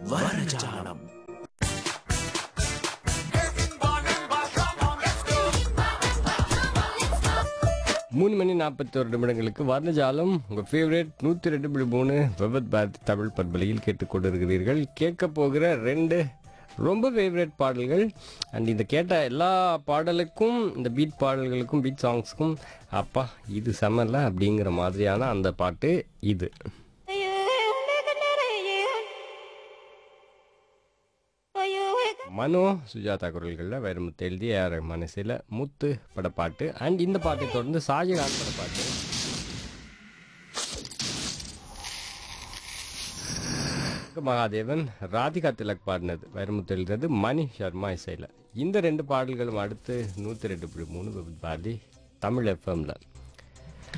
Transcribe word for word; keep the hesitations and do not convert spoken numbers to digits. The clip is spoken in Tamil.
வர்ணஜாலம். மூணு மணி நாற்பத்தி ஒரு நிமிடங்களுக்கு வர்ணஜாலம் உங்கள் ஃபேவரட் நூற்றி ரெண்டு புள்ளி மூணு விபத் பாரதி தமிழ் பண்பலையில் கேட்டுக்கொண்டிருக்கிறீர்கள். கேட்க போகிற ரெண்டு ரொம்ப ஃபேவரட் பாடல்கள். அண்ட் இந்த கேட்ட எல்லா பாடலுக்கும், இந்த பீட் பாடல்களுக்கும், பீட் சாங்ஸ்க்கும் அப்பா இது செம்மல்ல அப்படிங்கிற மாதிரியான அந்த பாட்டு இது. மனோ சுஜாதா குரல்களில் வைரமுத்து எழுதி ஏஆர் ரஹ்மான் இசையில் முத்து படப்பாட்டு. அண்ட் இந்த பாட்டை தொடர்ந்து ஷாஜகான் படப்பாட்டு. மகாதேவன் ராதிகா திலக் பாடினது, வைரமுத்து எழுதுறது, மணி சர்மா இசையில். இந்த ரெண்டு பாடல்களும் அடுத்து நூற்றி ரெண்டு புள்ளி மூணு பாரதி தமிழ் எஃப்எம்ல.